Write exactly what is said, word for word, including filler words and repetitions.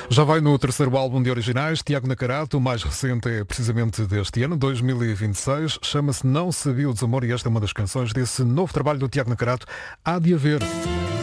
Já vai no terceiro álbum de originais, Tiago Nacarato, o mais recente é precisamente deste ano, dois mil e vinte e seis, chama-se Não Sabia o Desamor e esta é uma das canções desse novo trabalho do Tiago Nacarato, Há de Haver.